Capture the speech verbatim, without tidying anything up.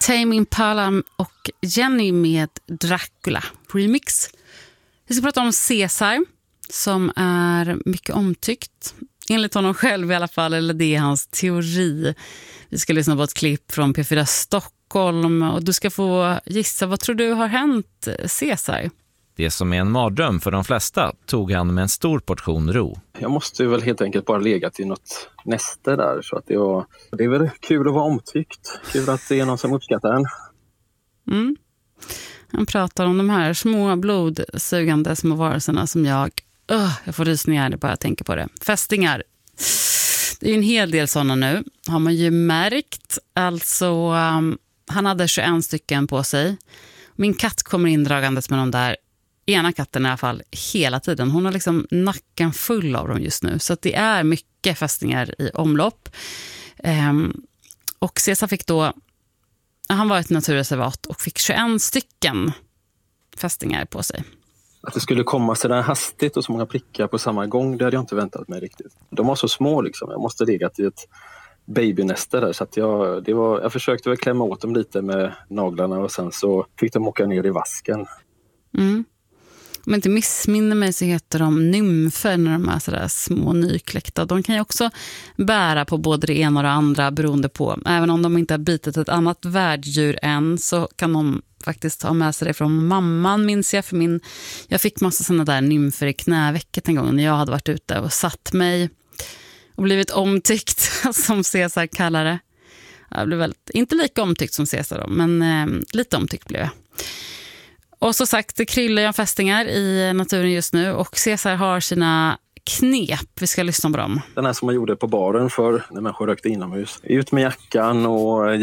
Tame Impala och Jenny med Dracula Remix. Vi ska prata om Cesar som är mycket omtyckt. Enligt honom själv i alla fall, eller det är hans teori. Vi ska lyssna på ett klipp från P fyra Stockholm och du ska få gissa, vad tror du har hänt Cesar? Det som är en mardröm för de flesta tog han med en stor portion ro. Jag måste väl helt enkelt bara legat i något näste där. Så att det, var, det är väl kul att vara omtyckt. Kul att det är någon som uppskattar en. Mm. Han pratar om de här små blodsugande små varelserna som jag... Uh, jag får rysningar bara jag tänker på det. Fästingar. Det är ju en hel del sådana nu. Har man ju märkt. Alltså, um, han hade tjugoett stycken på sig. Min katt kommer indragandes med de där. Ena katten i alla fall hela tiden. Hon har liksom nacken full av dem just nu. Så att det är mycket fästingar i omlopp. Um, och Cesar fick då... Han var ett naturreservat och fick tjugoett stycken fästingar på sig. Att det skulle komma så där hastigt och så många prickar på samma gång, det hade jag inte väntat mig riktigt. De var så små liksom. Jag måste legat i ett babynäste där. Så att jag, det var, jag försökte väl klämma åt dem lite med naglarna och sen så fick de åka ner i vasken. Mm. Om jag inte missminner mig så heter de nymfer när de är sådär små nykläckta. De kan ju också bära på både det ena och det andra beroende på. Även om de inte har bitit ett annat värddjur än så kan de faktiskt ha med sig det från mamman, minns jag. För min, jag fick massa sådana där nymfer i knävecket en gång när jag hade varit ute och satt mig och blivit omtyckt som Cesar kallar det. Jag blev väldigt, inte lika omtyckt som Cesar då, men eh, lite omtyckt blev jag. Och så sagt, det kryllar ju fästingar i naturen just nu och Cesar har sina knep. Vi ska lyssna på dem. Den här som man gjorde på baren för när människor rökte inomhus. Ut med jackan och